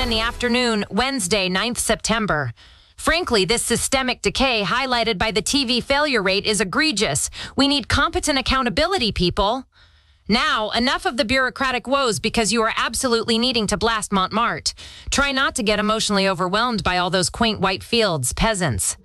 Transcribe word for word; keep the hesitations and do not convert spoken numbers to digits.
in the afternoon, Wednesday, ninth September. Frankly, this systemic decay highlighted by the T V failure rate is egregious. We need competent accountability, people. Now, enough of the bureaucratic woes because you are absolutely needing to blast Montmartre. Try not to get emotionally overwhelmed by all those quaint white fields, peasants.